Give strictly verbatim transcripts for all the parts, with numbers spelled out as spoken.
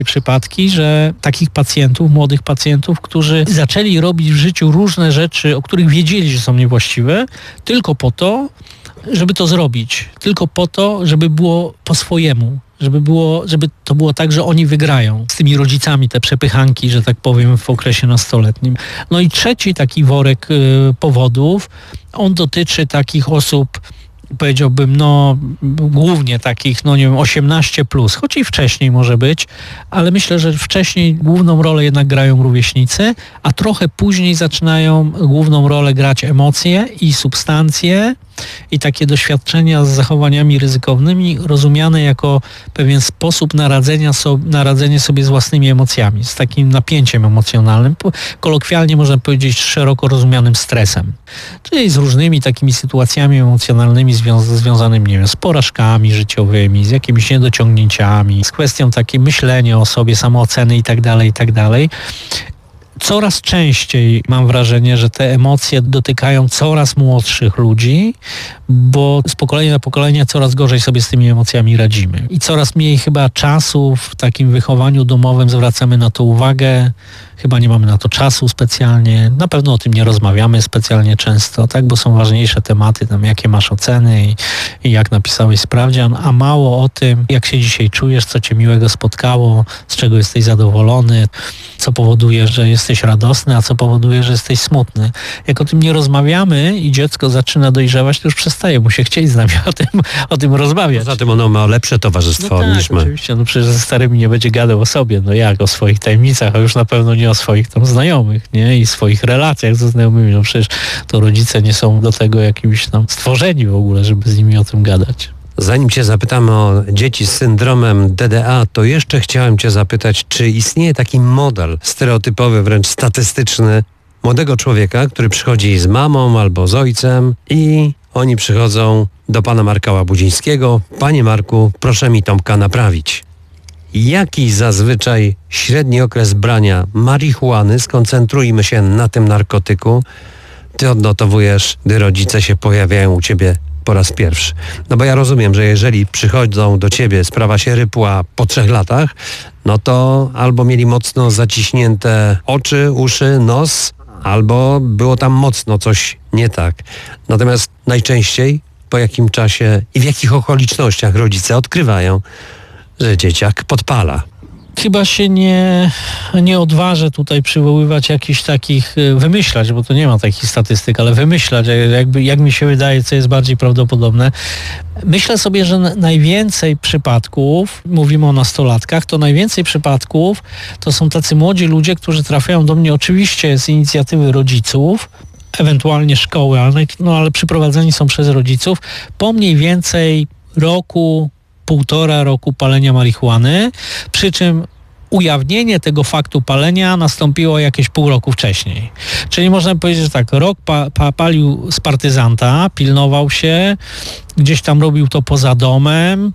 przypadki, że takich pacjentów, młodych pacjentów, którzy zaczęli robić w życiu różne rzeczy, o których wiedzieli, że są niewłaściwe, tylko po to, żeby to zrobić. Tylko po to, żeby było po swojemu. Żeby, było, żeby to było tak, że oni wygrają z tymi rodzicami te przepychanki, że tak powiem, w okresie nastoletnim. No i trzeci taki worek y, powodów, on dotyczy takich osób, powiedziałbym, no głównie takich, no nie wiem, osiemnaście plus, choć i wcześniej może być, ale myślę, że wcześniej główną rolę jednak grają rówieśnicy, a trochę później zaczynają główną rolę grać emocje i substancje i takie doświadczenia z zachowaniami ryzykownymi rozumiane jako pewien sposób naradzenia so, naradzenie sobie z własnymi emocjami, z takim napięciem emocjonalnym, kolokwialnie można powiedzieć szeroko rozumianym stresem, czyli z różnymi takimi sytuacjami emocjonalnymi zwią- związanymi, nie wiem, z porażkami życiowymi, z jakimiś niedociągnięciami, z kwestią takiej myślenia o sobie, samooceny i tak dalej, i tak dalej. Coraz częściej mam wrażenie, że te emocje dotykają coraz młodszych ludzi, bo z pokolenia na pokolenie coraz gorzej sobie z tymi emocjami radzimy. I coraz mniej chyba czasu w takim wychowaniu domowym zwracamy na to uwagę. Chyba nie mamy na to czasu specjalnie. Na pewno o tym nie rozmawiamy specjalnie często, tak, bo są ważniejsze tematy, tam jakie masz oceny i, i jak napisałeś sprawdzian, a mało o tym, jak się dzisiaj czujesz, co cię miłego spotkało, z czego jesteś zadowolony, co powoduje, że jesteś radosny, a co powoduje, że jesteś smutny. Jak o tym nie rozmawiamy i dziecko zaczyna dojrzewać, to już przestaje mu się chcieć z nami o tym, o tym rozmawiać. Poza tym ono ma lepsze towarzystwo no tak, niż my. Oczywiście, no przecież ze starymi nie będzie gadał o sobie, no jak, o swoich tajemnicach, a już na pewno nie o swoich tam znajomych, nie? I swoich relacjach ze znajomymi. No przecież to rodzice nie są do tego jakimiś tam stworzeni w ogóle, żeby z nimi o tym gadać. Zanim cię zapytamy o dzieci z syndromem D D A, to jeszcze chciałem cię zapytać, czy istnieje taki model stereotypowy, wręcz statystyczny młodego człowieka, który przychodzi z mamą albo z ojcem i oni przychodzą do pana Marka Łabudzińskiego. Panie Marku, proszę mi Tomka naprawić. Jaki zazwyczaj średni okres brania marihuany, skoncentrujmy się na tym narkotyku, ty odnotowujesz, gdy rodzice się pojawiają u ciebie po raz pierwszy? No bo ja rozumiem, że jeżeli przychodzą do ciebie, sprawa się rypła po trzech latach, no to albo mieli mocno zaciśnięte oczy, uszy, nos, albo było tam mocno coś nie tak. Natomiast najczęściej po jakim czasie i w jakich okolicznościach rodzice odkrywają, że dzieciak podpala? Chyba się nie, nie odważę tutaj przywoływać jakichś takich, wymyślać, bo to nie ma takich statystyk, ale wymyślać, jakby, jak mi się wydaje, co jest bardziej prawdopodobne. Myślę sobie, że najwięcej przypadków, mówimy o nastolatkach, to najwięcej przypadków to są tacy młodzi ludzie, którzy trafiają do mnie oczywiście z inicjatywy rodziców, ewentualnie szkoły, ale, no, ale przyprowadzeni są przez rodziców, po mniej więcej roku, półtora roku palenia marihuany, przy czym ujawnienie tego faktu palenia nastąpiło jakieś pół roku wcześniej. Czyli można powiedzieć, że tak, rok pa, pa, palił z partyzanta, pilnował się, gdzieś tam robił to poza domem,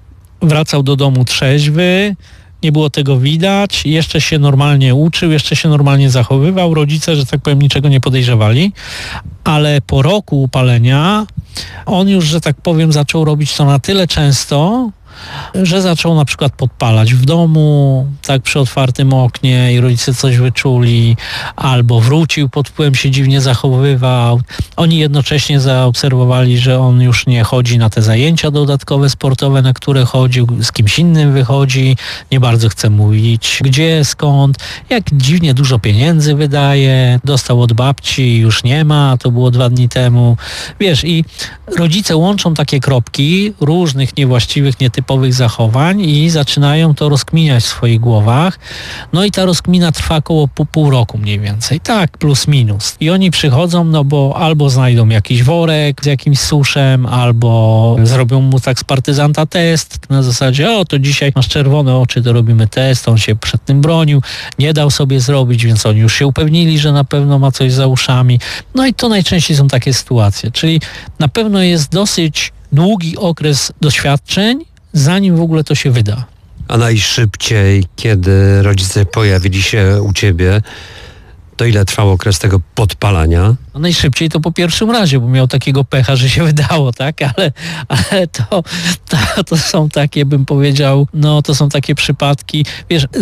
wracał do domu trzeźwy, nie było tego widać, jeszcze się normalnie uczył, jeszcze się normalnie zachowywał, rodzice, że tak powiem, niczego nie podejrzewali, ale po roku palenia on już, że tak powiem, zaczął robić to na tyle często, że zaczął na przykład podpalać w domu, tak przy otwartym oknie i rodzice coś wyczuli, albo wrócił, pod wpływem się dziwnie zachowywał. Oni jednocześnie zaobserwowali, że on już nie chodzi na te zajęcia dodatkowe sportowe, na które chodził, z kimś innym wychodzi, nie bardzo chce mówić, gdzie, skąd, jak dziwnie dużo pieniędzy wydaje, dostał od babci, już nie ma, to było dwa dni temu. Wiesz, i rodzice łączą takie kropki różnych niewłaściwych, nietypowych zachowań i zaczynają to rozkminiać w swoich głowach. No i ta rozkmina trwa około pół, pół roku mniej więcej. Tak, plus minus. I oni przychodzą, no bo albo znajdą jakiś worek z jakimś suszem, albo zrobią mu tak z partyzanta test na zasadzie, o to dzisiaj masz czerwone oczy, to robimy test. On się przed tym bronił, nie dał sobie zrobić, więc oni już się upewnili, że na pewno ma coś za uszami. No i to najczęściej są takie sytuacje. Czyli na pewno jest dosyć długi okres doświadczeń, zanim w ogóle to się wyda. A najszybciej, kiedy rodzice pojawili się u ciebie, to to ile trwał okres tego podpalania? No najszybciej to po pierwszym razie, bo miał takiego pecha, że się wydało, tak? Ale, ale to, to, to są takie, bym powiedział, no to są takie przypadki, wiesz,